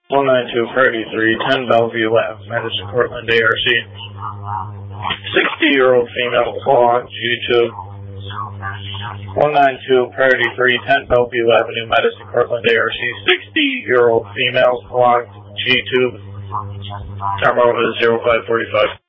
192 Party 310 Bellevue Ave, Madison, Cortland, ARC. 60-year-old female belong G-Tube. 192 Party 310 Bellevue Avenue, Madison, Cortland, ARC. 60-year-old female belong G-Tube. Time over to 0545.